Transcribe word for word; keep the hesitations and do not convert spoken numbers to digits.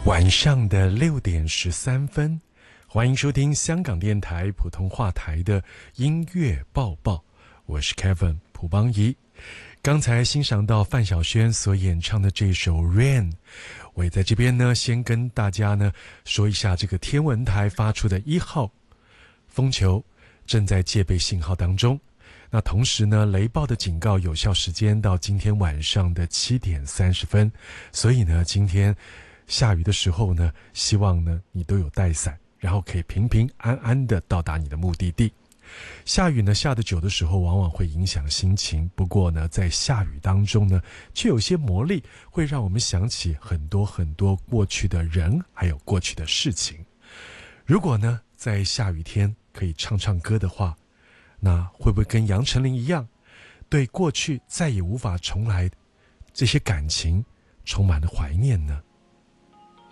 晚上的六点十三分，欢迎收听香港电台普通话台的音乐报报，我是 Kevin 蒲邦仪。刚才欣赏到范晓萱所演唱的这首 Rain， 我也在这边呢，先跟大家呢说一下这个天文台发出的一号风球正在戒备信号当中。那同时呢，雷暴的警告有效时间到今天晚上的七点三十分，所以呢，今天下雨的时候呢，希望呢你都有带伞，然后可以平平安安的到达你的目的地。下雨呢下得久的时候往往会影响心情，不过呢在下雨当中呢却有些魔力，会让我们想起很多很多过去的人还有过去的事情。如果呢在下雨天可以唱唱歌的话，那会不会跟杨丞琳一样，对过去再也无法重来这些感情充满了怀念呢？